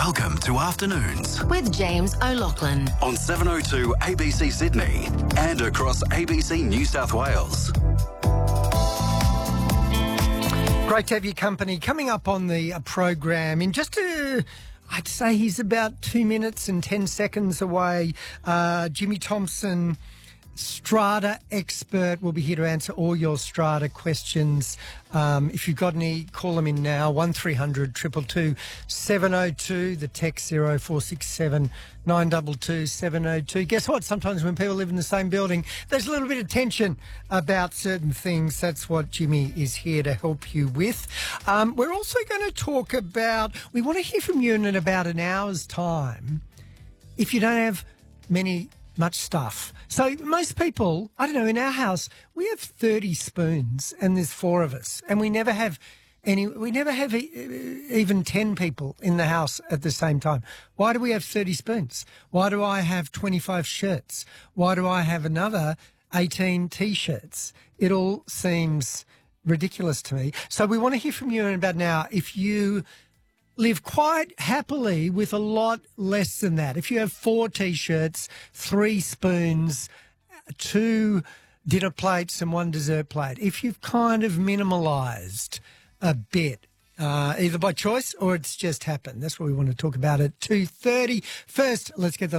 Welcome to Afternoons with James O'Loughlin on 702 ABC Sydney and across ABC New South Wales. Great to have your company. Coming up on the program in just I'd say he's about 2 minutes and 10 seconds away. Jimmy Thompson, Strata expert, will be here to answer all your Strata questions. If you've got any, call them in now, 1300 222 702, the text 0467 922 702. Guess what? Sometimes when people live in the same building, there's a little bit of tension about certain things. That's what Jimmy is here to help you with. We're also going to talk about, we want to hear from you in about an hour's time if you don't have much stuff. So most people, I don't know, in our house, we have 30 spoons and there's 4 of us, and we never have even 10 people in the house at the same time. Why do we have 30 spoons? Why do I have 25 shirts? Why do I have another 18 T-shirts? It all seems ridiculous to me. So we want to hear from you in about an hour if you live quite happily with a lot less than that. If you have 4 T-shirts, 3 spoons, 2 dinner plates and 1 dessert plate. If you've kind of minimalised a bit, either by choice or it's just happened. That's what we want to talk about at 2:30. First, let's get the